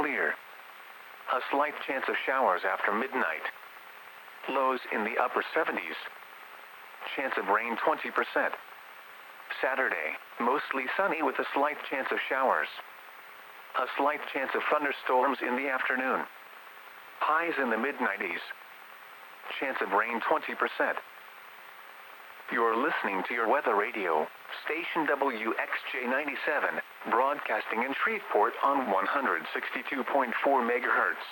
clear. A slight chance of showers after midnight. Lows in the upper 70s. Chance of rain 20%. Saturday, mostly sunny with a slight chance of showers. A slight chance of thunderstorms in the afternoon. Highs in the mid-90s. Chance of rain 20%. You're listening to your weather radio, station WXJ97, broadcasting in Shreveport on 162.4 megahertz.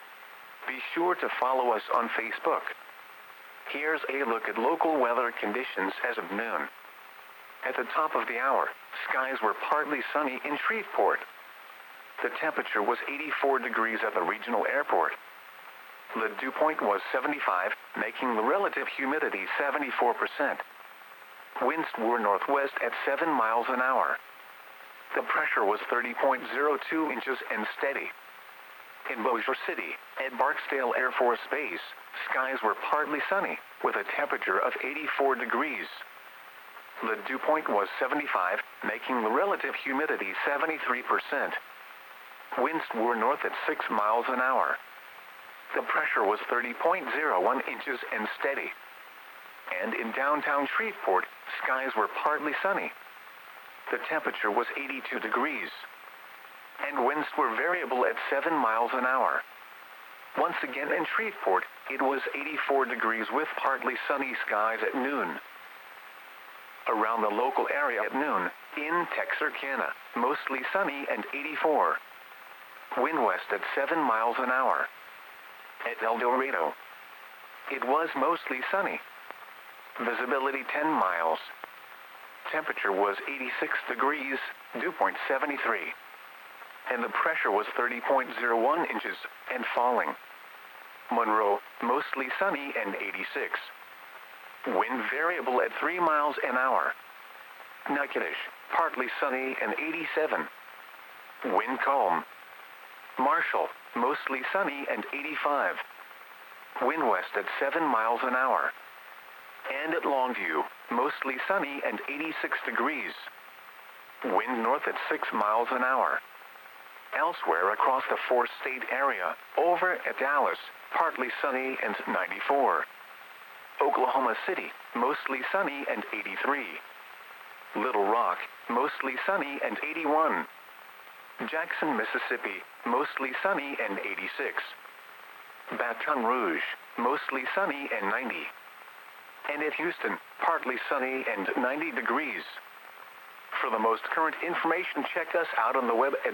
Be sure to follow us on Facebook. Here's a look at local weather conditions as of noon. At the top of the hour, skies were partly sunny in Shreveport. The temperature was 84 degrees at the regional airport. The dew point was 75, making the relative humidity 74%. Winds were northwest at 7 miles an hour. The pressure was 30.02 inches and steady. In Bossier City, at Barksdale Air Force Base, skies were partly sunny, with a temperature of 84 degrees. The dew point was 75, making the relative humidity 73%. Winds were north at 6 miles an hour. The pressure was 30.01 inches and steady. And in downtown Shreveport, skies were partly sunny. The temperature was 82 degrees. And winds were variable at 7 miles an hour. Once again in Shreveport, it was 84 degrees with partly sunny skies at noon. Around the local area at noon, in Texarkana, mostly sunny and 84. Wind west at 7 miles an hour. At El Dorado, it was mostly sunny. Visibility 10 miles. Temperature was 86 degrees, dew point 73. And the pressure was 30.01 inches and falling. Monroe, mostly sunny and 86. Wind variable at 3 miles an hour. Natchitoches, partly sunny and 87. Wind calm. Marshall, mostly sunny and 85. Wind west at 7 miles an hour. And at Longview, mostly sunny and 86 degrees. Wind north at 6 miles an hour. Elsewhere across the four-state area, over at Dallas, partly sunny and 94. Oklahoma City, mostly sunny and 83. Little Rock, mostly sunny and 81. Jackson, Mississippi, mostly sunny and 86. Baton Rouge, mostly sunny and 90. And at Houston, partly sunny and 90 degrees. For the most current information, check us out on the web at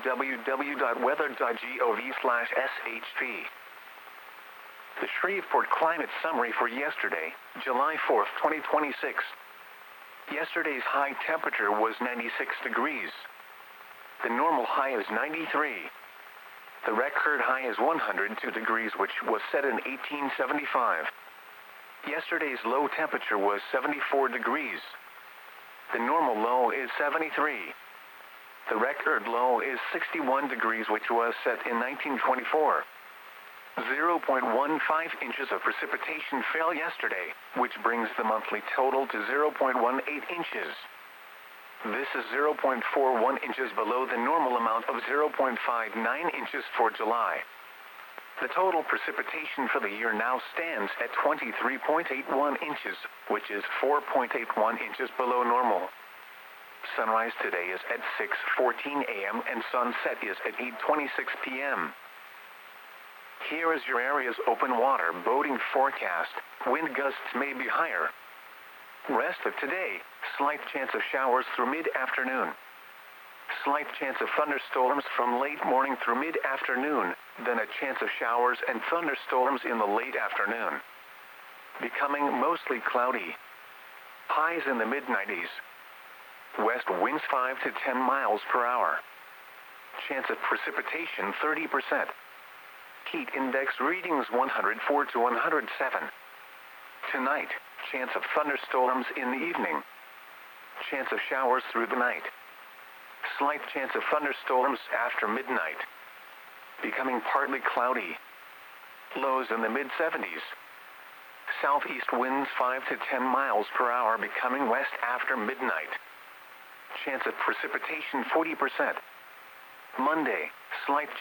www.weather.gov/shp. The Shreveport Climate Summary for yesterday, July 4th, 2026. Yesterday's high temperature was 96 degrees. The normal high is 93. The record high is 102 degrees, which was set in 1875. Yesterday's low temperature was 74 degrees. The normal low is 73. The record low is 61 degrees, which was set in 1924. 0.15 inches of precipitation fell yesterday, which brings the monthly total to 0.18 inches. This is 0.41 inches below the normal amount of 0.59 inches for July. The total precipitation for the year now stands at 23.81 inches, which is 4.81 inches below normal. Sunrise today is at 6:14 a.m. and sunset is at 8:26 p.m. Here is your area's open water boating forecast. Wind gusts may be higher. Rest of today, slight chance of showers through mid-afternoon. Slight chance of thunderstorms from late morning through mid-afternoon, then a chance of showers and thunderstorms in the late afternoon. Becoming mostly cloudy. Highs in the mid-90s. West winds 5 to 10 miles per hour. Chance of precipitation 30%. Heat index readings 104 to 107. Tonight, chance of thunderstorms in the evening. Chance of showers through the night. Slight chance of thunderstorms after midnight. Becoming partly cloudy. Lows in the mid-70s. Southeast winds 5 to 10 miles per hour becoming west after midnight. Chance of precipitation 40%. Monday, slight